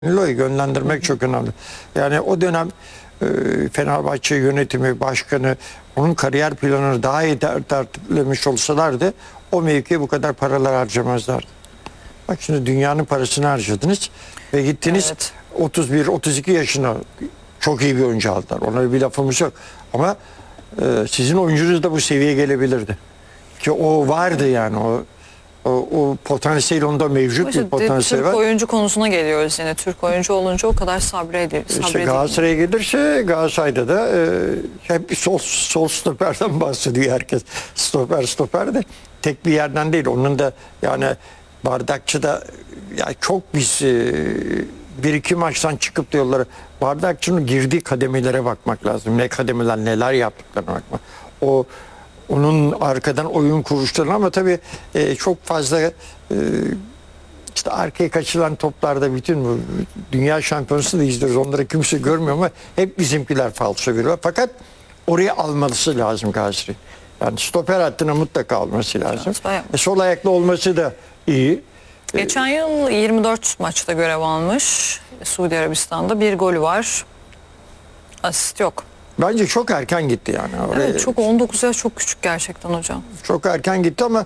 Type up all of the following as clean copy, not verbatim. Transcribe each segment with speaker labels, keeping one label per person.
Speaker 1: Lo'yu yönlendirmek çok önemli. Yani o dönem Fenerbahçe yönetimi, başkanı onun kariyer planını daha iyi tertiplemiş olsalardı o mevkiye bu kadar paralar harcamazlardı. Bak şimdi dünyanın parasını harcadınız ve gittiniz,
Speaker 2: Evet.
Speaker 1: 31-32 yaşına çok iyi bir oyuncu aldılar. Ona bir lafımız yok. Ama sizin oyuncunuz da bu seviyeye gelebilirdi. Ki o vardı yani o potansiyel onda mevcut bir
Speaker 2: İşte
Speaker 1: potansiyel
Speaker 2: Türk
Speaker 1: var.
Speaker 2: oyuncu konusuna geliyoruz yine. Türk oyuncu olunca o kadar
Speaker 1: İşte
Speaker 2: sabredilmiyor.
Speaker 1: Galatasaray'a gelirse Galatasaray'da da hep sol stoperden bahsediyor herkes. Stoper de tek bir yerden değil. Onun da yani Bardakçı'da ya çok biz bir iki maçtan çıkıp diyorlar. Bardakçı'nın girdiği kademelere bakmak lazım. Ne kademeler neler yaptıklarına bakmak. Onun arkadan oyun kuruşlarına ama tabii çok fazla işte arkaya kaçılan toplarda bütün bu dünya şampiyonası da izliyoruz. Onları kimse görmüyor ama hep bizimkiler falso görüyor. Fakat oraya alması lazım Galatasaray. Yani stoper hattına mutlaka alması lazım. Sol ayaklı olması da iyi.
Speaker 2: Geçen yıl 24 maçta görev almış. Suudi Arabistan'da bir golü var. Asist yok.
Speaker 1: Bence çok erken gitti yani. Oraya
Speaker 2: Evet, çok 19 yaş çok küçük gerçekten hocam.
Speaker 1: çok erken gitti ama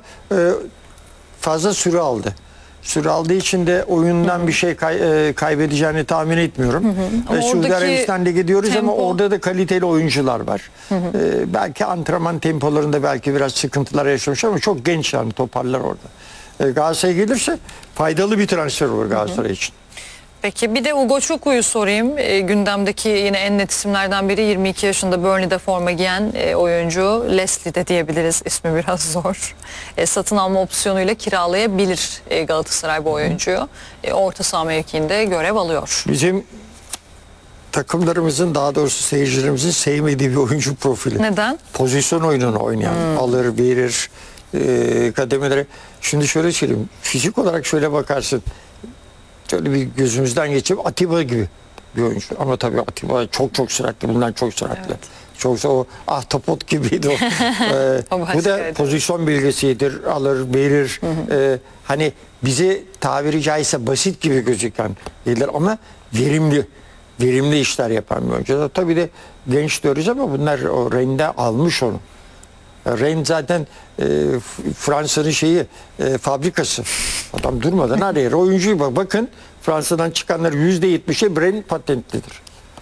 Speaker 1: fazla süre aldı. Süre aldığı için de oyundan bir şey kaybedeceğini tahmin etmiyorum.
Speaker 2: Ama
Speaker 1: Suudi
Speaker 2: oradaki
Speaker 1: Arabistan Ligi diyoruz ama
Speaker 2: tempo-
Speaker 1: orada da kaliteli oyuncular var. Belki antrenman tempolarında belki biraz sıkıntılar yaşamış ama çok genç yani toparlar orada. Galatasaray'a gelirse faydalı bir transfer olur Galatasaray için.
Speaker 2: Peki bir de Ugo Çuku'yu sorayım. Gündemdeki yine en net isimlerden biri 22 yaşında Burnley'de forma giyen oyuncu. Leslie de diyebiliriz, ismi biraz zor. Satın alma opsiyonuyla kiralayabilir Galatasaray bu oyuncuyu. Orta saha mevkiinde görev alıyor.
Speaker 1: Bizim takımlarımızın, daha doğrusu seyircilerimizin sevmediği bir oyuncu profili.
Speaker 2: Neden?
Speaker 1: Pozisyon oyununu oynayan, alır, verir, kademeleri. Şimdi şöyle söyleyeyim, fizik olarak şöyle bakarsın, şöyle bir gözümüzden geçip Atiba gibi bir oyuncu. Ama tabii Atiba çok süratli, bundan çok süratli.
Speaker 2: Evet.
Speaker 1: Çok o ahtapot gibiydi o. Bu da pozisyon bilgisidir, alır, verir. Hani bizi tabiri caizse basit gibi gözüken değiller ama verimli işler yapan bir oyuncu. Tabii de genç diyoruz ama bunlar o Rennes'de almış onu. Rennes zaten Fransa'nın fabrikası. Adam durmadan arıyor. Oyuncuyu bakın Fransa'dan çıkanlar %70'i Rennes patentlidir.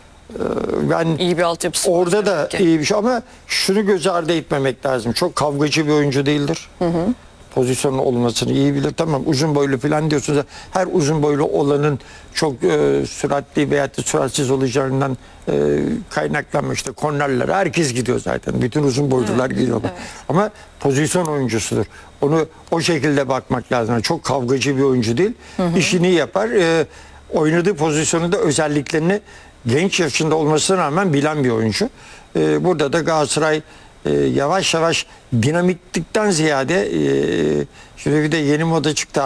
Speaker 1: Ben
Speaker 2: İyi bir altyapısı var
Speaker 1: orada da
Speaker 2: ki.
Speaker 1: iyi bir şey ama şunu göz ardı etmemek lazım. Çok kavgacı bir oyuncu değildir. Pozisyonun olmasını iyi bilir. Tamam uzun boylu falan diyorsunuz. Her uzun boylu olanın çok süratli veya da süratsiz olacağından kaynaklanmıştı. Kornerlere herkes gidiyor zaten. Bütün uzun boylular gidiyorlar.
Speaker 2: Evet.
Speaker 1: Ama pozisyon oyuncusudur. Onu o şekilde bakmak lazım. Çok kavgacı bir oyuncu değil. İşini yapar. Oynadığı pozisyonu da özelliklerini genç yaşında olmasına rağmen bilen bir oyuncu. Burada da Galatasaray yavaş yavaş dinamiklikten ziyade şimdi bir de yeni moda çıktı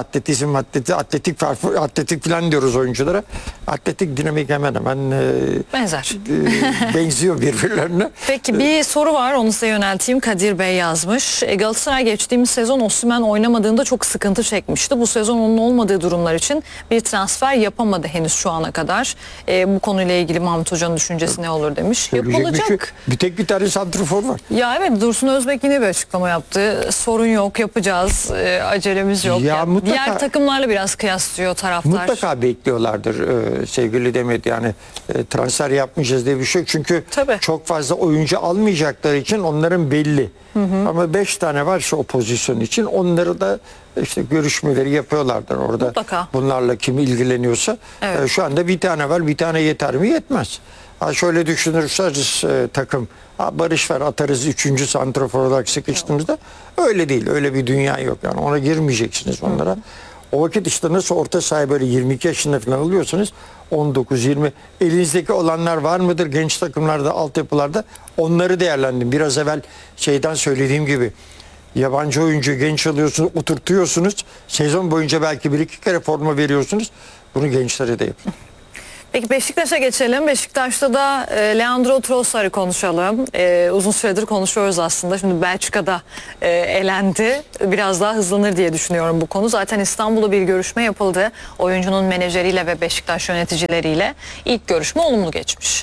Speaker 1: atletik falan diyoruz oyunculara. Atletik dinamik hemen
Speaker 2: Benzer.
Speaker 1: benziyor birbirlerine.
Speaker 2: Peki bir soru var, onu size yönelteyim. Kadir Bey yazmış. Galatasaray geçtiğimiz sezon Osimhen oynamadığında çok sıkıntı çekmişti. Bu sezon onun olmadığı durumlar için bir transfer yapamadı henüz şu ana kadar. Bu konuyla ilgili Mahmut Hoca'nın düşüncesi ne olur demiş. Yapılacak.
Speaker 1: Bir tane santrfor var.
Speaker 2: Ya evet, Dursun Özbek yine bir açıklama yaptı. Sorun yok, yapacağız. Acelemiz yok.
Speaker 1: Ya
Speaker 2: Yani
Speaker 1: mutlaka,
Speaker 2: diğer takımlarla biraz kıyaslıyor taraftar.
Speaker 1: mutlaka bekliyorlardır sevgili Demet. Yani transfer yapmayacağız diye bir şey yok. Çünkü
Speaker 2: Tabii.
Speaker 1: çok fazla oyuncu almayacakları için onların belli. Ama 5 tane varsa o pozisyon için onları da işte görüşmeleri yapıyorlardır orada.
Speaker 2: Mutlaka.
Speaker 1: Bunlarla kim ilgileniyorsa.
Speaker 2: Evet.
Speaker 1: Şu anda bir tane var. Bir tane yeter mi? Yetmez. Şöyle düşünürseniz takım Barış var, atarız 3. santrafor olarak sıkıştığımızda, öyle değil. Öyle bir dünya yok. Yani ona girmeyeceksiniz onlara. O vakit işte nasıl orta sahaya böyle 22 yaşında falan alıyorsanız 19-20 elinizdeki olanlar var mıdır genç takımlarda, altyapılarda, onları değerlendirin. Biraz evvel söylediğim gibi yabancı oyuncu genç alıyorsunuz, oturtuyorsunuz. Sezon boyunca belki 1-2 kere forma veriyorsunuz. Bunu gençlere de yapın.
Speaker 2: Peki Beşiktaş'a geçelim. Beşiktaş'ta da Leandro Trossard'ı konuşalım. Uzun süredir konuşuyoruz aslında. Şimdi Belçika'da elendi. Biraz daha hızlanır diye düşünüyorum bu konu. Zaten İstanbul'da bir görüşme yapıldı. Oyuncunun menajeriyle ve Beşiktaş yöneticileriyle. İlk görüşme olumlu geçmiş.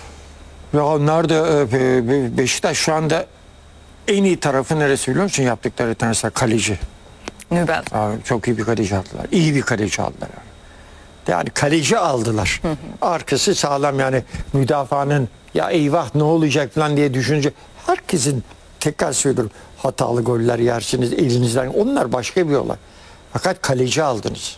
Speaker 1: Ya nerede Beşiktaş şu anda en iyi tarafı neresi biliyor musun? Yaptıkları transfer kaleci.
Speaker 2: Nübel.
Speaker 1: Çok iyi bir kaleci aldılar. İyi bir kaleci aldılar. Yani kaleci aldılar. Arkası sağlam, yani müdafaanın ya eyvah ne olacak falan diye düşünce herkesin, tekrar söylüyorum, hatalı goller yersiniz elinizden. Onlar başka bir olay. Fakat kaleci aldınız.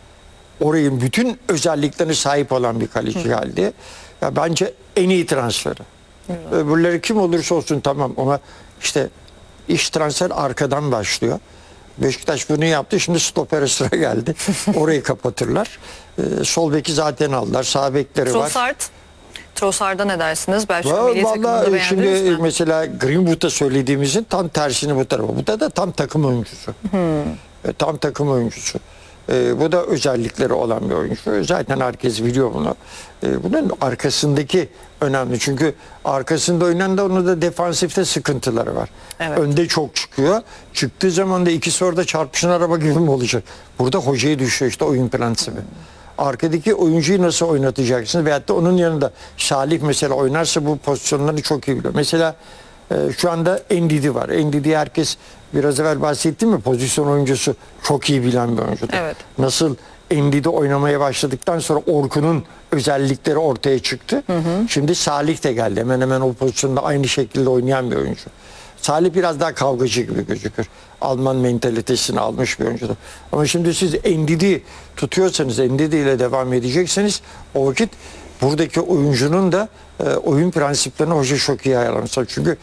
Speaker 1: Orayın bütün özelliklerine sahip olan bir kaleci geldi. Ya bence en iyi transferi. Öbürleri kim olursa olsun tamam, ama işte iş transfer arkadan başlıyor. Beşiktaş bunu yaptı. Şimdi stopere sıra geldi. Orayı kapatırlar. Sol beki zaten aldılar. Sağ bekleri var.
Speaker 2: Trossard'a ne dersiniz? Belçika milli takımında beğendiniz
Speaker 1: şimdi
Speaker 2: mi?
Speaker 1: mesela Greenwood'a söylediğimizin tam tersini bu tarafa. Bu da tam takım oyuncusu. Tam takım oyuncusu. Bu da özellikleri olan bir oyuncu. Zaten herkes biliyor bunu. Bunun arkasındaki önemli. Çünkü arkasında oynayan da onun da defansifte sıkıntıları var.
Speaker 2: Evet.
Speaker 1: Önde çok çıkıyor. Çıktığı zaman da ikisi orada çarpışan araba gibi mi olacak? Burada hocaya düşüyor işte oyun prensibi. Arkadaki oyuncuyu nasıl oynatacaksınız? Veyahut da onun yanında Salih mesela oynarsa bu pozisyonları çok iyi biliyor. Mesela şu anda Ndidi var. Ndidi herkes biraz evvel bahsetti mi? Pozisyon oyuncusu, çok iyi bilen bir oyuncudur.
Speaker 2: Evet.
Speaker 1: Nasıl Ndidi oynamaya başladıktan sonra Orkun'un özellikleri ortaya çıktı. Şimdi Salih de geldi. Hemen hemen o pozisyonda aynı şekilde oynayan bir oyuncu. Salih biraz daha kavgacı gibi gözükür. Alman mentalitesini almış bir oyuncudur. Ama şimdi siz Ndidi tutuyorsanız, Ndidi ile devam edecekseniz, o vakit buradaki oyuncunun da oyun prensiplerini hoca çok iyi ayarlamışlar. Çünkü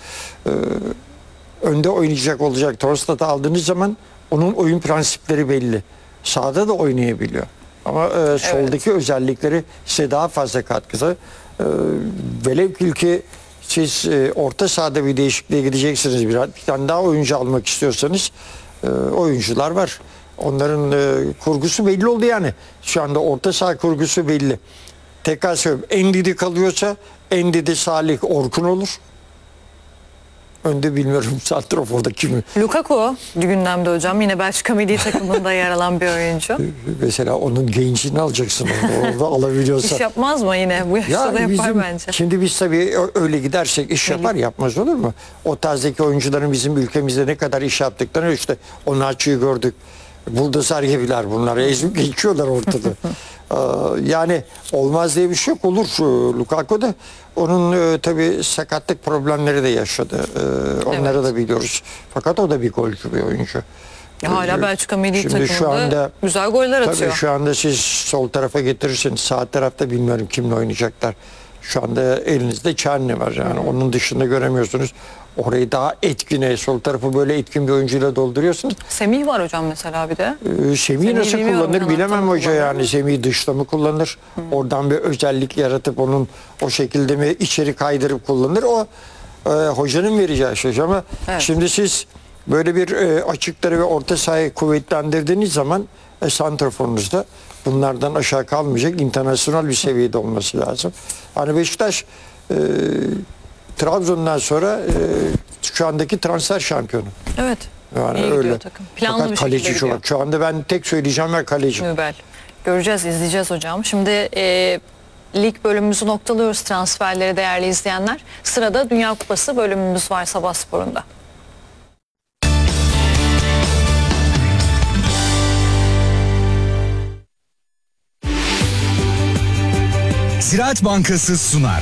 Speaker 1: önde oynayacak olacak Trossard'ı aldığınız zaman onun oyun prensipleri belli. Sağda da oynayabiliyor. Ama soldaki özellikleri size daha fazla katkısı. Velev ki siz orta sahada bir değişikliğe gideceksiniz, bir tane daha oyuncu almak istiyorsanız oyuncular var. Onların kurgusu belli oldu yani. Şu anda orta saha kurgusu belli. Tekrar söylüyorum. Ndidi kalıyorsa Ndidi, Salih, Orkun olur. Önde bilmiyorum santraforda kimi.
Speaker 2: Lukaku gündemde hocam. Yine Belçika milli takımında yer alan bir oyuncu.
Speaker 1: Mesela onun gencini alacaksın orada alabiliyorsan.
Speaker 2: İş yapmaz mı yine? Bu yaşta da yapar bence.
Speaker 1: Şimdi biz tabii öyle gidersek iş yapar, yapmaz olur mu? O tarzdaki oyuncuların bizim ülkemizde ne kadar iş yaptıklarını, işte Onaçu'yu gördük. Buldozer gibiler bunlar. Ezip geçiyorlar ortada. Yani olmaz diye bir şey yok. Olur. Lukaku da onun tabii sakatlık problemleri de yaşadı. Onları da biliyoruz. Fakat o da bir golcü bir oyuncu.
Speaker 2: Hala Belçika milli takımında
Speaker 1: şu anda,
Speaker 2: güzel goller atıyor.
Speaker 1: Tabii şu anda siz sol tarafa getirirseniz, sağ tarafta bilmiyorum kimle oynayacaklar. Şu anda elinizde Çerni var yani. Onun dışında göremiyorsunuz. Orayı daha etkin, sol tarafı böyle etkin bir oyuncuyla dolduruyorsunuz.
Speaker 2: Semih var hocam mesela bir de.
Speaker 1: Semih'i nasıl kullanır bilemem hoca yani. Semih'i dışta mı kullanır? Oradan bir özellik yaratıp onun o şekilde mi içeri kaydırıp kullanır? O hocanın vereceği şey ama şimdi siz böyle bir açıkları ve orta sahayı kuvvetlendirdiğiniz zaman santraforunuzda bunlardan aşağı kalmayacak, internasyonel bir seviyede olması lazım. Hani Beşiktaş Trabzon'dan sonra şu andaki transfer şampiyonu.
Speaker 2: Evet.
Speaker 1: Yani
Speaker 2: İyi
Speaker 1: öyle.
Speaker 2: takım. Planlı
Speaker 1: Fakat
Speaker 2: bir
Speaker 1: kaleci
Speaker 2: şekilde gidiyor.
Speaker 1: şu anda ben tek söyleyeceğim ve kaleci.
Speaker 2: Nübel. Göreceğiz, izleyeceğiz hocam. Şimdi lig bölümümüzü noktalıyoruz, transferleri değerli izleyenler. Sırada Dünya Kupası bölümümüz var Sabah Sporu'nda.
Speaker 3: Ziraat Bankası sunar.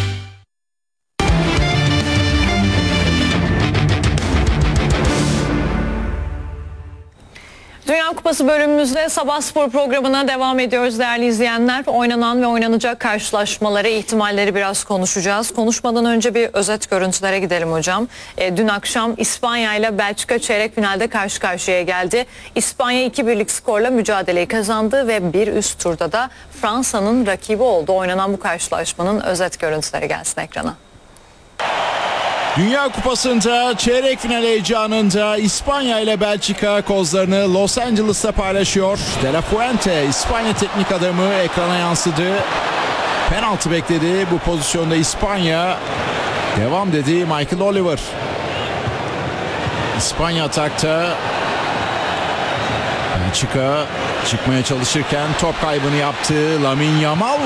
Speaker 2: Dünya Kupası bölümümüzde Sabah Spor programına devam ediyoruz değerli izleyenler. Oynanan ve oynanacak karşılaşmaları, ihtimalleri biraz konuşacağız. Konuşmadan önce bir özet görüntülere gidelim hocam. Dün akşam İspanya ile Belçika çeyrek finalde karşı karşıya geldi. İspanya 2-1'lik skorla mücadeleyi kazandı ve bir üst turda da Fransa'nın rakibi oldu. Oynanan bu karşılaşmanın özet görüntüleri gelsin ekrana.
Speaker 4: Dünya Kupası'nda çeyrek final heyecanında İspanya ile Belçika kozlarını Los Angeles'ta paylaşıyor. De La Fuente, İspanya teknik adamı, ekrana yansıdı. Penaltı bekledi. Bu pozisyonda İspanya devam dedi Michael Oliver. İspanya atakta. Belçika çıkmaya çalışırken top kaybını yaptı. Lamine Yamal